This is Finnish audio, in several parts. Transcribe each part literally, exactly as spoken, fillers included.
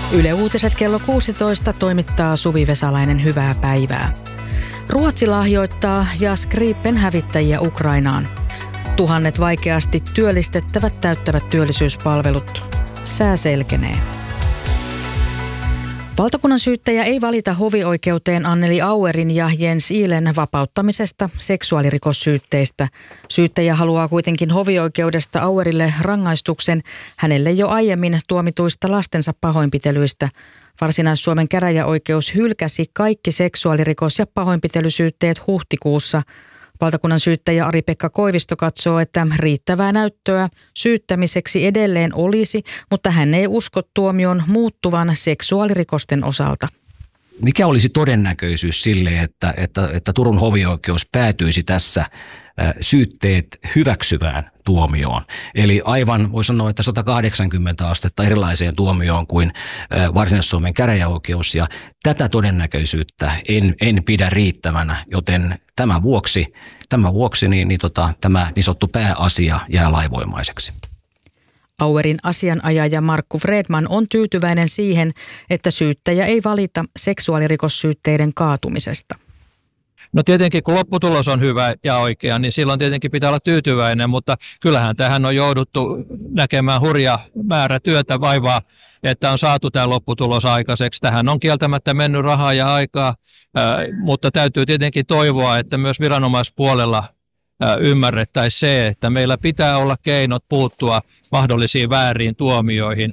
Yle Uutiset kello kuusitoista toimittaa Suvi Vesalainen, hyvää päivää. Ruotsi lahjoittaa Jas Gripen hävittäjiä Ukrainaan. Tuhannet vaikeasti työllistettävät täyttävät työllisyyspalvelut. Sää selkenee. Valtakunnan syyttäjä ei valita hovioikeuteen Anneli Auerin ja Jens Ihlen vapauttamisesta seksuaalirikossyytteistä. Syyttäjä haluaa kuitenkin hovioikeudesta Auerille rangaistuksen hänelle jo aiemmin tuomituista lastensa pahoinpitelyistä. Varsinais-Suomen käräjäoikeus hylkäsi kaikki seksuaalirikos- ja pahoinpitelysyytteet huhtikuussa. Valtakunnan syyttäjä Ari-Pekka Koivisto katsoo, että riittävää näyttöä syyttämiseksi edelleen olisi, mutta hän ei usko tuomion muuttuvan seksuaalirikosten osalta. Mikä olisi todennäköisyys sille, että, että, että Turun hovioikeus päätyisi tässä syytteet hyväksyvään tuomioon? Eli aivan voi sanoa, että sata kahdeksankymmentä astetta erilaiseen tuomioon kuin Varsinais-Suomen käräjäoikeus, ja tätä todennäköisyyttä en, en pidä riittävänä, joten tämän vuoksi, tämän vuoksi niin, niin tota, tämä niin sanottu pääasia jää lainvoimaiseksi. Auerin asianajaja Markku Fredman on tyytyväinen siihen, että syyttäjä ei valita seksuaalirikossyytteiden kaatumisesta. No tietenkin kun lopputulos on hyvä ja oikea, niin silloin tietenkin pitää olla tyytyväinen, mutta kyllähän tähän on jouduttu näkemään hurja määrä työtä vaivaa, että on saatu tämä lopputulos aikaiseksi. Tähän on kieltämättä mennyt rahaa ja aikaa, mutta täytyy tietenkin toivoa, että myös viranomaispuolella ymmärrettäisiin se, että meillä pitää olla keinot puuttua mahdollisiin vääriin tuomioihin.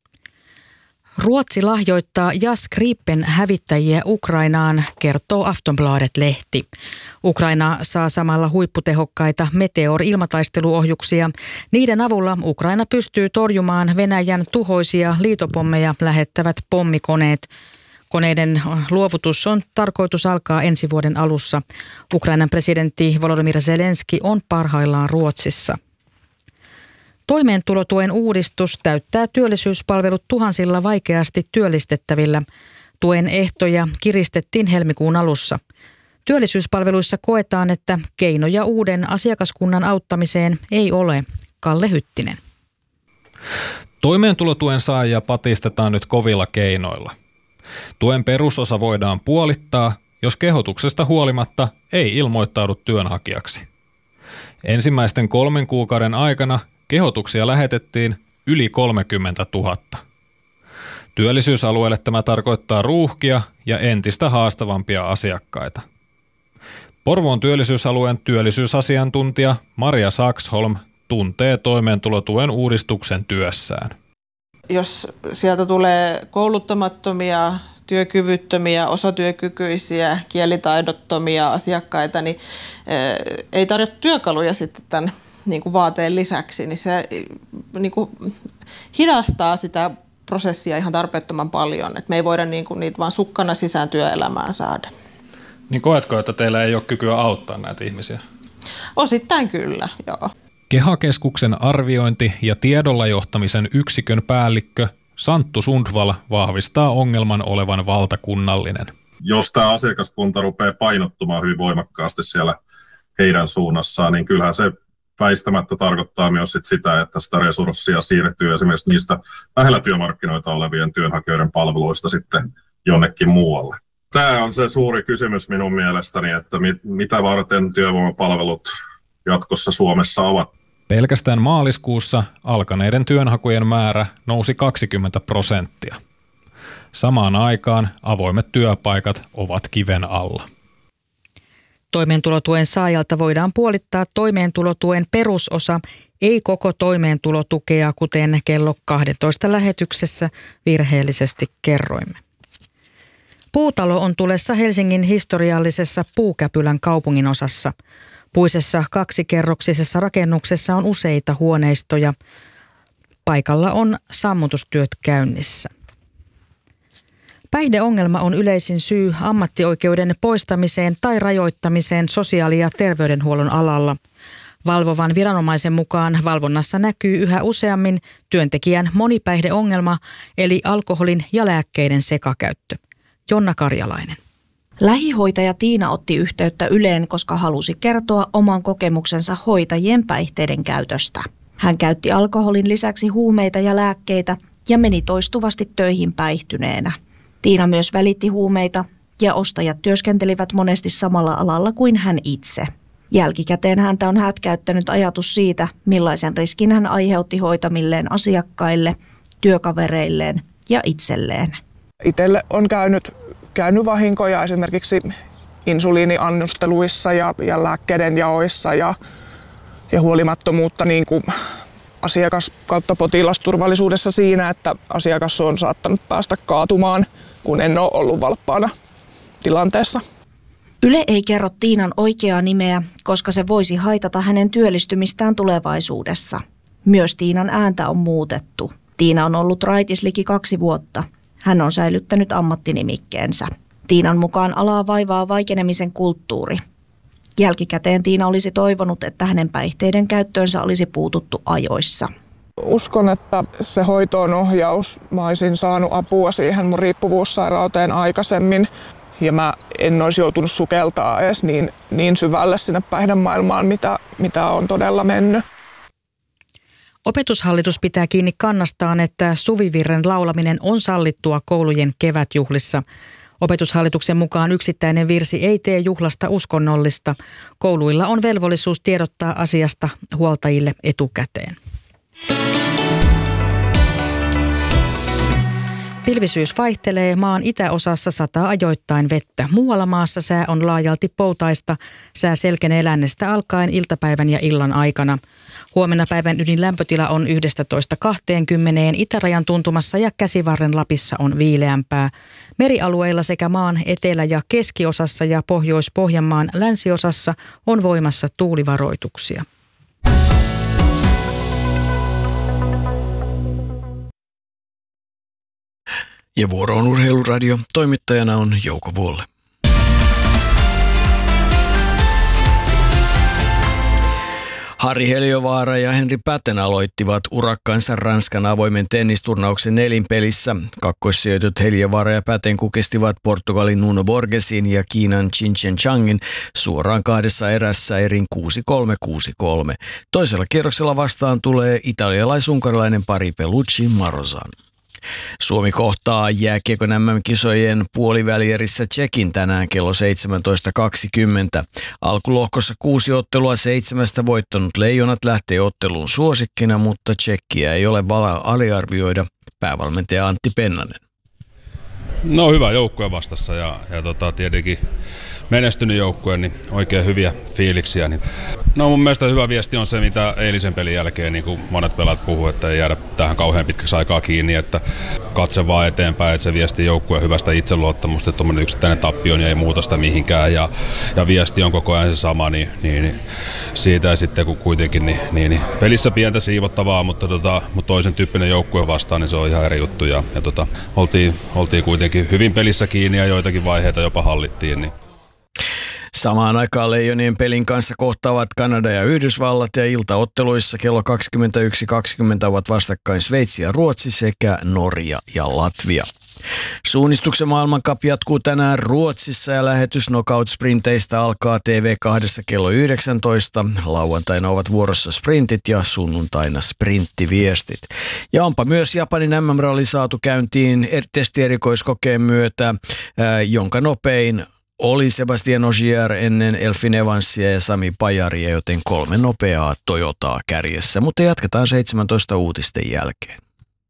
Ruotsi lahjoittaa Jas Gripen hävittäjiä Ukrainaan, kertoo Aftonbladet-lehti. Ukraina saa samalla huipputehokkaita Meteor-ilmataisteluohjuksia. Niiden avulla Ukraina pystyy torjumaan Venäjän tuhoisia liitopommeja lähettävät pommikoneet. Koneiden luovutus on tarkoitus alkaa ensi vuoden alussa. Ukrainan presidentti Volodymyr Zelenski on parhaillaan Ruotsissa. Toimeentulotuen uudistus täyttää työllisyyspalvelut tuhansilla vaikeasti työllistettävillä. Tuen ehtoja kiristettiin helmikuun alussa. Työllisyyspalveluissa koetaan, että keinoja uuden asiakaskunnan auttamiseen ei ole. Kalle Hyttinen. Toimeentulotuen saajia patistetaan nyt kovilla keinoilla. Tuen perusosa voidaan puolittaa, jos kehotuksesta huolimatta ei ilmoittaudu työnhakijaksi. Ensimmäisten kolmen kuukauden aikana kehotuksia lähetettiin yli kolmekymmentätuhatta. Työllisyysalueelle tämä tarkoittaa ruuhkia ja entistä haastavampia asiakkaita. Porvoon työllisyysalueen työllisyysasiantuntija Maria Saxholm tuntee toimeentulotuen uudistuksen työssään. Jos sieltä tulee kouluttamattomia, työkyvyttömiä, osatyökykyisiä, kielitaidottomia asiakkaita, niin ei tarjota työkaluja sitten tämän niin kuin vaateen lisäksi, niin se niin kuin hidastaa sitä prosessia ihan tarpeettoman paljon. Et me ei voida niin kuin niitä vaan sukkana sisään työelämään saada. Niin koetko, että teillä ei ole kykyä auttaa näitä ihmisiä? Osittain kyllä, joo. KEHA-keskuksen arviointi- ja tiedolla johtamisen yksikön päällikkö Santtu Sundvall vahvistaa ongelman olevan valtakunnallinen. Jos tämä asiakaskunta rupeaa painottumaan hyvin voimakkaasti siellä heidän suunnassaan, niin kyllähän se väistämättä tarkoittaa myös sit sitä, että sitä resurssia siirtyy esimerkiksi niistä lähellä työmarkkinoita olevien työnhakijoiden palveluista sitten jonnekin muualle. Tämä on se suuri kysymys minun mielestäni, että mit, mitä varten työvoimapalvelut jatkossa Suomessa ovat. Pelkästään maaliskuussa alkaneiden työnhakujen määrä nousi kaksikymmentä prosenttia. Samaan aikaan avoimet työpaikat ovat kiven alla. Toimeentulotuen saajalta voidaan puolittaa toimeentulotuen perusosa, ei koko toimeentulotukea, kuten kello kaksitoista lähetyksessä virheellisesti kerroimme. Puutalo on tulessa Helsingin historiallisessa Puukäpylän kaupunginosassa. Puisessa kaksikerroksisessa rakennuksessa on useita huoneistoja. Paikalla on sammutustyöt käynnissä. Päihdeongelma on yleisin syy ammattioikeuden poistamiseen tai rajoittamiseen sosiaali- ja terveydenhuollon alalla. Valvovan viranomaisen mukaan valvonnassa näkyy yhä useammin työntekijän monipäihdeongelma, eli alkoholin ja lääkkeiden sekakäyttö. Jonna Karjalainen. Lähihoitaja Tiina otti yhteyttä Yleen, koska halusi kertoa oman kokemuksensa hoitajien päihteiden käytöstä. Hän käytti alkoholin lisäksi huumeita ja lääkkeitä ja meni toistuvasti töihin päihtyneenä. Tiina myös välitti huumeita ja ostajat työskentelivät monesti samalla alalla kuin hän itse. Jälkikäteen häntä on hätkäyttänyt ajatus siitä, millaisen riskin hän aiheutti hoitamilleen asiakkaille, työkavereilleen ja itselleen. Itselle on käynyt, käynyt vahinkoja esimerkiksi insuliiniannosteluissa ja, ja lääkkeiden jaoissa ja, ja huolimattomuutta niin kuin asiakas- kautta potilasturvallisuudessa siinä, että asiakas on saattanut päästä kaatumaan, kun en ole ollut valppaana tilanteessa. Yle ei kerro Tiinan oikeaa nimeä, koska se voisi haitata hänen työllistymistään tulevaisuudessa. Myös Tiinan ääntä on muutettu. Tiina on ollut raitis liki kaksi vuotta. Hän on säilyttänyt ammattinimikkeensä. Tiinan mukaan alaa vaivaa vaikenemisen kulttuuri. Jälkikäteen Tiina olisi toivonut, että hänen päihteiden käyttöönsä olisi puututtu ajoissa. Uskon, että se hoitoon ohjaus, mä olisin saanut apua siihen mun riippuvuussairauteen aikaisemmin. Ja mä en olisi joutunut sukeltaa edes niin, niin syvälle sinne päihdemaailmaan, mitä, mitä on todella mennyt. Opetushallitus pitää kiinni kannastaan, että suvivirren laulaminen on sallittua koulujen kevätjuhlissa. Opetushallituksen mukaan yksittäinen virsi ei tee juhlasta uskonnollista. Kouluilla on velvollisuus tiedottaa asiasta huoltajille etukäteen. Pilvisyys vaihtelee, maan itäosassa sataa ajoittain vettä. Muualla maassa sää on laajalti poutaista. Sää selkenee lännestä alkaen iltapäivän ja illan aikana. Huomenna päivän ydinlämpötila on yksitoista kaksikymmentä, itärajan tuntumassa ja Käsivarren Lapissa on viileämpää. Merialueilla sekä maan etelä- ja keskiosassa ja Pohjois-Pohjanmaan länsiosassa on voimassa tuulivaroituksia. Ja vuoro on Urheiluradio. Toimittajana on Jouko Vuolle. Harri Heliövaara ja Henri Päten aloittivat urakkansa Ranskan avoimen tennisturnauksen nelinpelissä. Kakkossijoitut Heliövaara ja Päten kukistivat Portugalin Nuno Borgesin ja Kiinan Qinchen Changin suoraan kahdessa erässä erin kuusi kolme kuusi kolme. Toisella kierroksella vastaan tulee italialais-unkarilainen pari Pellucci Marozan. Suomi kohtaa jääkiekon äm äm-kisojen puolivälierissä Tšekin tänään kello seitsemäntoista kaksikymmentä. Alkulohkossa kuusi ottelua seitsemästä voittanut Leijonat lähtee otteluun suosikkina, mutta Tšekkiä ei ole vala aliarvioida. Päävalmentaja Antti Pennanen. No hyvä joukkue vastassa ja, ja tota, tietenkin menestynyt joukkue, niin oikein hyviä fiiliksiä. Niin. No mun mielestä hyvä viesti on se, mitä eilisen pelin jälkeen niin kuin monet pelaat puhuu, että ei jäädä tähän kauhean pitkäksi aikaa kiinni, että katse vaan eteenpäin, että se viesti joukkueen hyvästä itseluottamusta, että tuommoinen yksittäinen tappio niin ei muuta sitä mihinkään ja, ja viesti on koko ajan se sama, niin, niin, niin siitä ja sitten kun kuitenkin niin, niin, niin pelissä pientä siivottavaa, mutta, tota, mutta toisen tyyppinen joukkue vastaan, niin se on ihan eri juttu ja, ja tota, oltiin, oltiin kuitenkin hyvin pelissä kiinni ja joitakin vaiheita jopa hallittiin. Niin. Samaan aikaan Leijonien pelin kanssa kohtaavat Kanada ja Yhdysvallat ja iltaotteluissa kello kaksikymmentäyksi kaksikymmentä ovat vastakkain Sveitsi ja Ruotsi sekä Norja ja Latvia. Suunnistuksen maailmankap jatkuu tänään Ruotsissa ja lähetys knockout-sprinteistä alkaa T V kaksi kello yhdeksäntoista. Lauantaina ovat vuorossa sprintit ja sunnuntaina sprinttiviestit. Ja onpa myös Japanin äm äm-ralli saatu käyntiin testierikoiskokeen myötä, jonka nopein oli Sebastian Ogier ennen Elfyn Evansia ja Sami Pajaria, joten kolme nopeaa Toyotaa kärjessä. Mutta jatketaan seitsemäntoista uutisten jälkeen.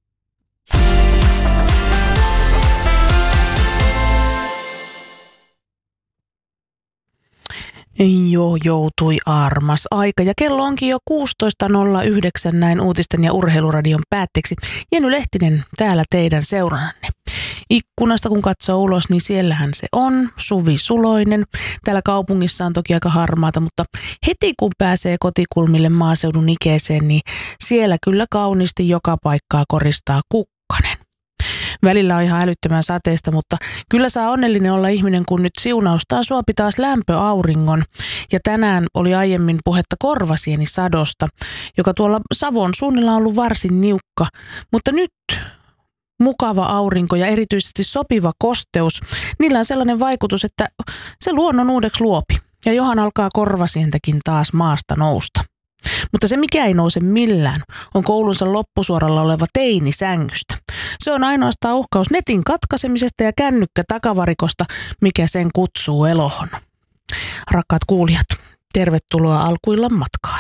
Jo joutui armas aika ja kello onkin jo kuusitoista nolla yhdeksän näin uutisten ja urheiluradion päätteeksi. Jenny Lehtinen täällä teidän seurannanne. Ikkunasta kun katsoo ulos, niin siellähän se on, Suvi Suloinen. Täällä kaupungissa on toki aika harmaata, mutta heti kun pääsee kotikulmille maaseudun ikeeseen, niin siellä kyllä kauniisti joka paikkaa koristaa kukkanen. Välillä on ihan älyttömän sateista, mutta kyllä saa onnellinen olla ihminen, kun nyt siunaustaa suopi taas lämpöauringon. Ja tänään oli aiemmin puhetta korvasienisadosta, joka tuolla Savon suunnilla on ollut varsin niukka. Mutta nyt mukava aurinko ja erityisesti sopiva kosteus, niillä on sellainen vaikutus, että se luonnon uudeksi luopi. Ja johan alkaa korvasientäkin taas maasta nousta. Mutta se mikä ei nouse millään on koulunsa loppusuoralla oleva teini sängystä. Se on ainoastaan uhkaus netin katkaisemisesta ja kännykkä takavarikosta, mikä sen kutsuu elohon. Rakkaat kuulijat, tervetuloa alkuillan matkaan.